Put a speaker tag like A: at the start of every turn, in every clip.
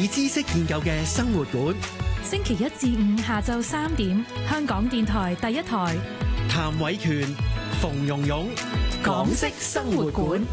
A: 以知識建構嘅生活館，
B: 星期一至五下晝3點，香港電台第一台。
A: 譚偉權、馮蓉蓉，港式生活館。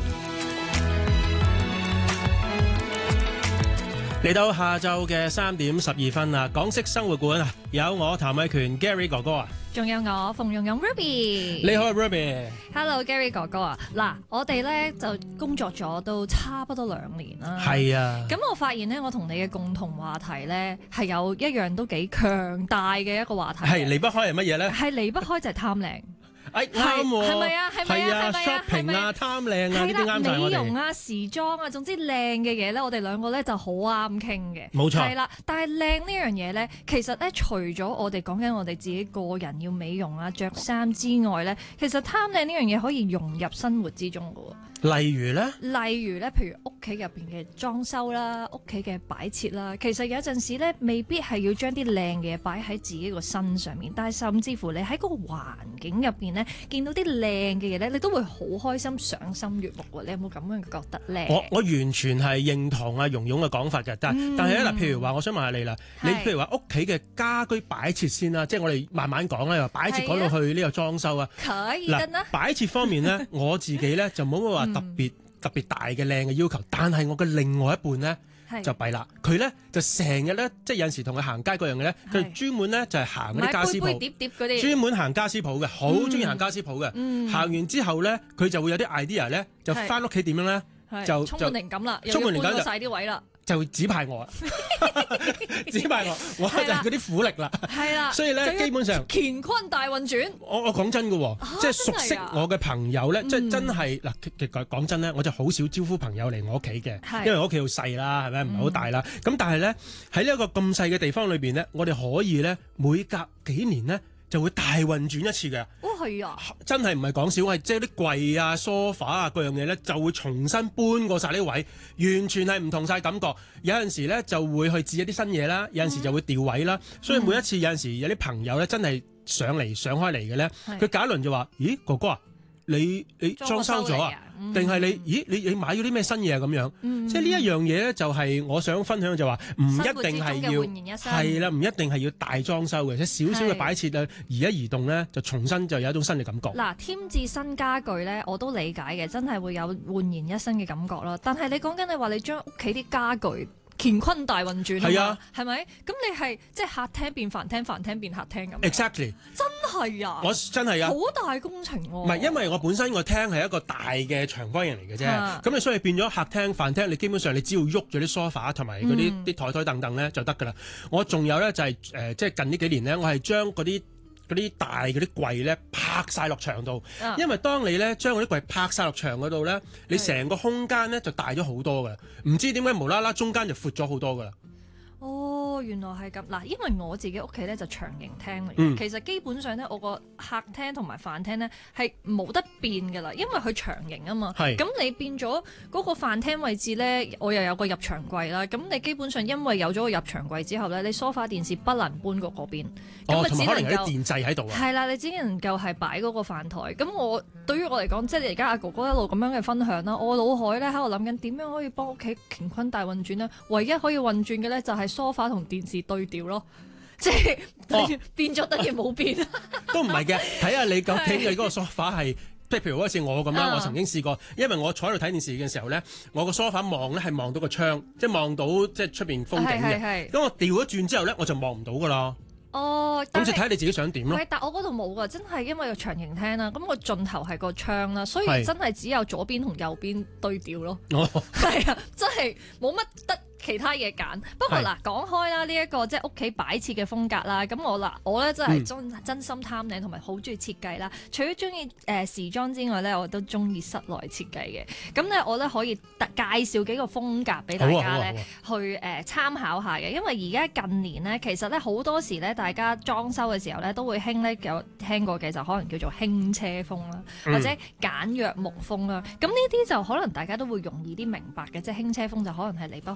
C: 嚟到下晝嘅3點12分啦，港式生活館啊，有我譚偉權 Gary 哥哥啊，
D: 仲有我馮蓉蓉 Ruby。
C: 你好 Ruby。
D: Hello Gary 哥哥啊，嗱，我哋咧就工作咗都差不多2年啦。
C: 係啊。
D: 咁我發現咧，我同你嘅共同話題咧係有一樣都幾強大嘅一個話題。
C: 係離不開係乜嘢咧？
D: 係離不開就係貪靚。
C: 啱喎，
D: 係咪啊？係咪啊
C: ？shopping 啊，貪靚啊，呢啲啱晒我哋。
D: 美容啊，時裝啊，總之靚嘅嘢咧，我哋兩個咧就好啱傾嘅。
C: 冇錯。
D: 係啦，但係靚呢樣嘢咧，其實咧除咗我哋講緊我哋自己個人要美容啊、着衫之外咧，其實貪靚呢樣嘢可以融入生活之中㗎喎。
C: 例如咧，
D: 譬如屋企入邊嘅裝修啦、屋企嘅擺設啦，其實有陣時咧未必係要將啲靚嘅嘢擺喺自己個身上面，但係甚至乎你喺個環境入邊咧見到啲靚嘅嘢咧，你都會好開心、賞心悅目喎。你有冇咁樣覺得咧？
C: 我完全係認同阿蓉蓉嘅講法嘅，但係咧嗱，譬如話，我想問下你啦，你譬如話屋企嘅家居擺設先啦，即係我哋慢慢講啦，擺設講到去呢個裝修啊，嗱，擺設方面咧，我自己咧就冇乜話特別大嘅靚嘅要求，但係我嘅另外一半咧就弊啦，佢咧就成日咧，即係有陣時同佢行街嗰樣嘅咧，佢專門咧就係行嗰啲家私鋪，
D: 碟嗰啲，
C: 專門行家私鋪嘅，好中意行家私鋪嘅。行完之後咧，佢就會有啲 idea 咧，就翻屋企點樣咧，就
D: 充滿靈感啦，
C: 充滿靈感
D: 又要搬晒啲位啦。
C: 就指派我，指派我就係嗰啲苦力啦。
D: 係啦，
C: 所以咧基本上
D: 乾坤大運轉。
C: 我講真嘅，即係熟悉我嘅朋友咧，即係真係嗱，講真咧，我就好少招呼朋友嚟我屋企嘅，因為我屋企好細啦，係咪唔係好大啦？咁但係咧喺呢一個咁細嘅地方裏邊咧，我哋可以咧每隔幾年咧就會大運轉一次嘅。
D: 係啊，
C: 真係唔係講笑，係即係啲櫃啊、梳化啊各樣嘢咧，就會重新搬過晒呢位，完全係唔同晒感覺。有陣時咧就會去置一啲新嘢啦，有陣時就會調位啦。所以每一次有陣時有啲朋友咧真係上開嚟嘅咧，佢隔一輪就話：咦，哥哥啊，你裝修咗啊？定係你買咗啲咩新嘢啊？咁樣，即係呢一樣嘢咧，就係我想分享就話，唔一定係要係啦，唔一定係要大裝修嘅，即係少少嘅擺設啊，移一移動咧，就重新就有一種新嘅感覺。
D: 嗱，添置新家具咧，我都理解嘅，真係會有煥然一新嘅感覺啦。但係你講緊你話你將屋企啲家具乾坤大運轉啊，係咪？咁你係即係客廳變飯廳，飯廳變客廳咁。
C: Exactly，
D: 真係啊！
C: 我真係啊，
D: 好大工程喎。
C: 唔係，因為我本身個廳係一個大嘅長方形嚟嘅啫，咁你所以變咗客廳、飯廳，你基本上你只要喐咗啲梳化同埋嗰啲台凳凳咧就得㗎啦。我仲有咧就係即係近呢幾年咧，我係將嗰啲大嗰啲櫃咧拍晒落牆度，因為當你咧將嗰啲櫃拍晒落牆嗰度咧，你成個空間咧就大咗好多㗎，唔知點解無啦啦中間就闊咗好多㗎啦。
D: 哦，原來係咁嗱，因為我自己屋企咧就長形廳嚟嘅，其實基本上咧我個客廳同埋飯廳咧係冇得變㗎啦，因為佢長形啊嘛。咁你變咗嗰個飯廳位置咧，我又有個入牆櫃啦。咁你基本上因為有咗個入牆櫃之後咧，你梳化電視不能搬過嗰邊，咁咪只能夠
C: 可能有啲電掣喺度啊。
D: 係啦，你只能夠係擺嗰個飯台。咁對於我嚟講，即係你而家阿哥哥一路咁樣嘅分享啦，我腦海咧喺度諗緊點樣可以幫屋企乾坤大運轉呢？唯一可以運轉嘅咧就係梳化同電視對調咯，即係變咗等於冇變。
C: 都唔係嘅，睇下你究竟你嗰個梳化係，即係譬如好似我咁啦，我曾經試過，因為我坐喺度睇電視嘅時候咧，我個梳化望咧係望到個窗，即係望到即係出邊風景嘅。咁我調咗轉之後咧，我就望唔到噶啦。
D: 哦，
C: 咁就睇你自己想點咯。
D: 但我嗰度冇噶，真係因為個長形廳啦，咁個盡頭係個窗啦，所以真係只有左邊同右邊對調咯。係啊，真係冇乜得其他嘢揀。不過嗱，講開啦，呢一個即係屋企擺設嘅風格啦。咁我咧真係真心貪靚，同埋好中意設計啦。除咗中意時裝之外咧，我都中意室內設計嘅。咁咧我咧可以介紹幾個風格俾大家咧去參考下嘅。因為而家近年咧，其實咧好多時咧，大家裝修嘅時候咧都會興咧有聽過嘅就可能叫做輕車風啦，或者簡約木風啦。咁呢啲就可能大家都會容易啲明白嘅，即係輕車風就可能係離不開有啲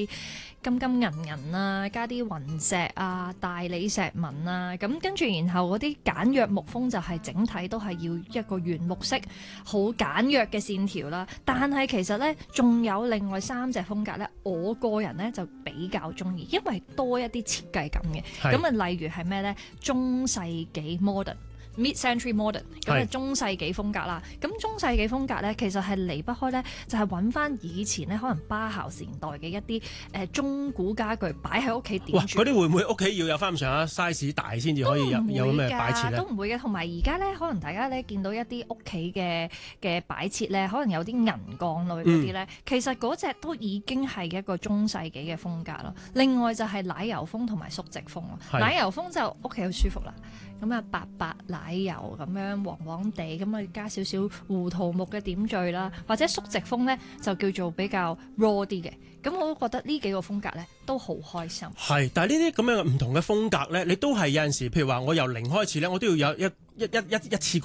D: 啲金金銀銀啊，加啲雲石啊、大理石紋啊，咁跟住然後嗰啲簡約木風就係整體都係要一個原木色，好簡約嘅線條啦。但係其實咧，仲有另外3隻風格咧，我個人咧就比較中意，因為多一啲設計感嘅。咁啊，例如係咩咧？中世紀 modern。Mid-century modern 咁啊，中世紀風格啦。咁中世紀風格咧，其實係離不開咧，就係揾翻以前咧，可能巴校時代嘅一啲中古家具擺喺屋企點綴。
C: 嗰啲會唔會屋企要有翻咁上下 size 大先至可以有咁嘅擺設咧？
D: 都唔會嘅。同埋而家咧，可能大家咧見到一啲屋企嘅擺設咧，可能有啲銀鋼類嗰啲咧，其實嗰隻都已經係一個中世紀嘅風格咯。另外就係奶油風同埋叔直風咯。奶油風就屋企好舒服啦。咁啊，白奶油咁樣黃黃地，咁啊加少少胡桃木嘅點綴啦，或者叔直風咧就叫做比較 raw 啲嘅。咁我都覺得呢幾個風格咧都好開心。係，
C: 但係呢啲咁樣唔同嘅風格咧，你都係有陣時，譬如話我由零開始咧，我都要有一次過